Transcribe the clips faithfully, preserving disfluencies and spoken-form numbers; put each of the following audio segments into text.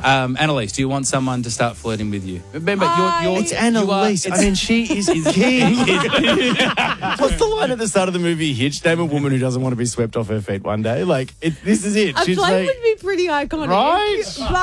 Um, Annalise, do you want someone to start flirting with you? Remember, I... you're, you're, it's Annalise. You are, I mean, she is king. What's the line at the start of the movie Hitch? Name a woman who doesn't want to be swept off her feet one day. Like, it, this is it. A She's plane like, would be pretty iconic. Right?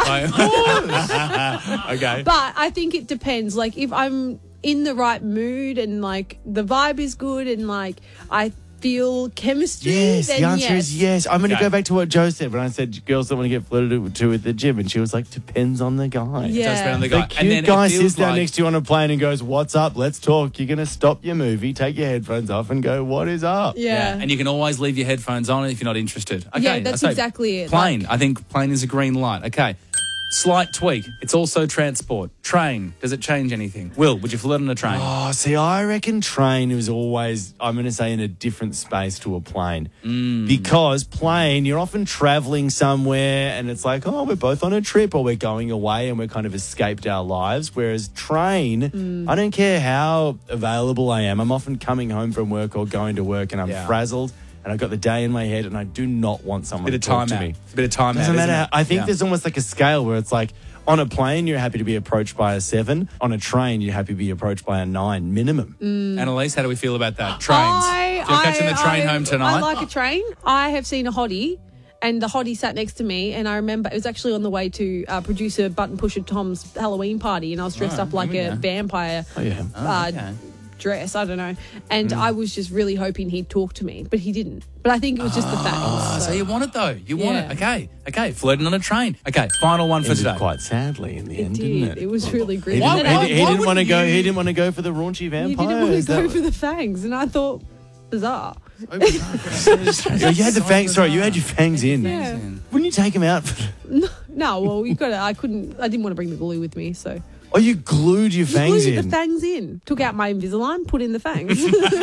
But, okay. but I think it depends. Like, if I'm in the right mood and, like, the vibe is good and, like, I feel chemistry, Yes, then the answer yes. is yes. I'm going to Okay. go back to what Joe said when I said girls don't want to get flirted to at the gym. And she was like, depends on the guy. Yeah. Just around the The guy. cute and then guy it feels sits down like, next to you on a plane and goes, what's up? Let's talk. You're going to stop your movie, take your headphones off and go, what is up? Yeah. Yeah, and you can always leave your headphones on if you're not interested. Okay, Yeah, that's I say exactly it. Plane. Like- I think plane is a green light. Okay. Slight tweak. It's also transport. Train. Does it change anything? Will, would you flirt on a train? Oh, see, I reckon train is always, I'm going to say, in a different space to a plane. Mm. Because plane, you're often traveling somewhere and it's like, oh, we're both on a trip or we're going away and we're kind of escaped our lives. Whereas train, Mm. I don't care how available I am. I'm often coming home from work or going to work and I'm Yeah. frazzled and I've got the day in my head and I do not want someone Bit to of talk time to out. me. Bit of time Doesn't out, matter. isn't How, it? I think Yeah. there's almost like a scale where it's like on a plane, you're happy to be approached by a seven. On a train, you're happy to be approached by a nine minimum. Annalise, how do we feel about that? Trains. I, You're catching the train I- home tonight? I like a train. I have seen a hottie, and the hottie sat next to me, and I remember it was actually on the way to uh, producer Button Pusher Tom's Halloween party, and I was dressed Oh, up like here we a go. vampire Oh, yeah. uh, okay. dress. I don't know. And I was just really hoping he'd talk to me, but he didn't. But I think it was just the Oh, facts. so you want it though. You want Yeah. it. Okay. Okay. Flirting on a train. Okay. Final one for Ended today. quite sadly in the It end, did. didn't it? It was really He grim. Why- didn't, And why- he, he why didn't want to wouldn't go. you- He didn't want to go for the raunchy He vampire. didn't want Is to that go what- for the fangs, and I thought, bizarre. Oh, you had the fangs. Sorry, you had your fangs in. Yeah. Wouldn't you take them out? For, No, well, you got to. I couldn't. I didn't want to bring the glue with me, so oh, you glued your fangs glued in. the fangs in. Took out my Invisalign, put in the fangs.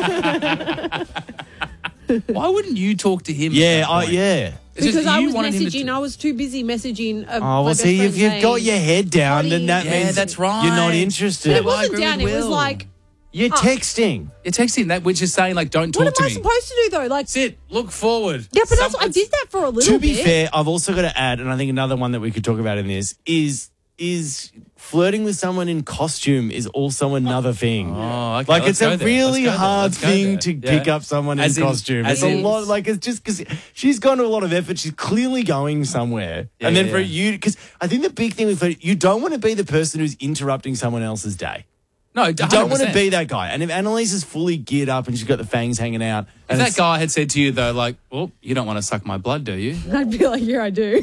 Why wouldn't you talk to him? yeah, at that oh, point? yeah. It's just Because I you was wanted him to- messaging. I was too busy messaging. Uh, Oh, my well, best see, friend if you've got saying, your head down, then that Yeah, means that's right. you're not But interested. it Well, I wasn't agree down. with It was Will. like, You're texting. You're texting that, which is saying like, don't talk what to am I me. supposed to do though? Like, Sit. Look forward. yeah, but that's, Some- I did that for a little To be bit. fair, I've also got to add, and I think another one that we could talk about in this is is flirting with someone in costume is also another thing. Oh, okay. Like let's it's a go there. really Let's go there. hard Let's go thing there. to Yeah. pick up someone As in, in- costume. as It's a in- lot. Like it's just because she's gone to a lot of effort. She's clearly going somewhere, Yeah, and then yeah, for yeah. you, because I think the big thing with flirting, you don't want to be the person who's interrupting someone else's day. No, You don't want to be that guy. And if Annalise is fully geared up and she's got the fangs hanging out, If and that it's- guy had said to you though, like, "Well, you don't want to suck my blood, do you?" I'd be like, yeah, I do.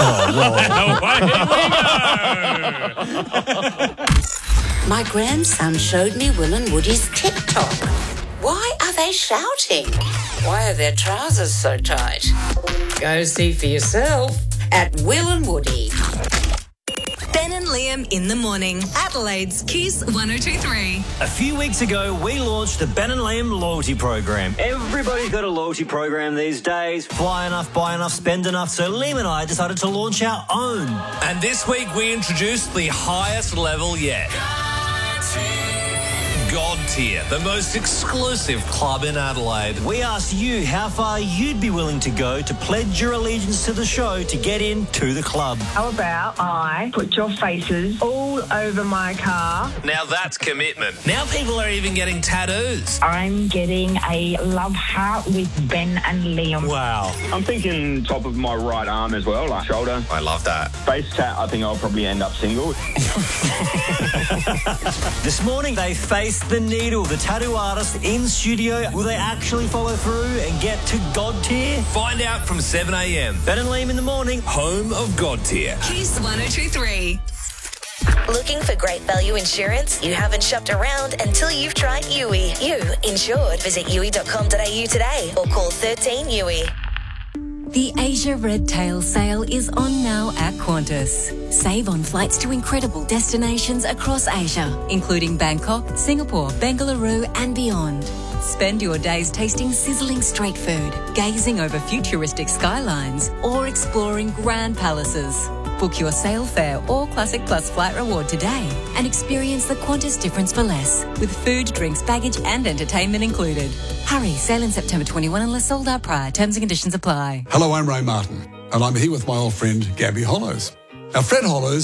My grandson showed me Will and Woody's TikTok. Why are they shouting? Why are their trousers so tight? Go see for yourself at Will and Woody. Ben and Liam in the morning. Adelaide's Kiss one oh two point three. A few weeks ago, we launched the Ben and Liam loyalty program. Everybody's got a loyalty program these days. Fly enough, buy enough, spend enough. So Liam and I decided to launch our own. And this week we introduced the highest level yet. God Tier, the most exclusive club in Adelaide. We asked you how far you'd be willing to go to pledge your allegiance to the show to get into the club. How about I put your faces all over my car? Now that's commitment. Now people are even getting tattoos. I'm getting a love heart with Ben and Liam. Wow. I'm thinking top of my right arm as well, like shoulder. I love that. Face tat, I think I'll probably end up single. This morning, they faced the needle. The tattoo artist in studio. Will they actually follow through and get to God Tier? Find out from seven a.m. Ben and Liam in the morning. Home of God Tier. Kiss one oh two point three. Looking for great value insurance? You haven't shopped around until you've tried U I. You insured. Visit U I dot com dot a u today or call thirteen U I. The Asia Red Tail sale is on now at Qantas. Save on flights to incredible destinations across Asia, including Bangkok, Singapore, Bengaluru and beyond. Spend your days tasting sizzling street food, gazing over futuristic skylines or exploring grand palaces. Book your sail fare or Classic Plus flight reward today and experience the Qantas difference for less with food, drinks, baggage and entertainment included. Hurry, sail in September twenty-first unless sold out prior. Terms and conditions apply. Hello, I'm Ray Martin, and I'm here with my old friend Gabby Hollows. Now, Fred Hollows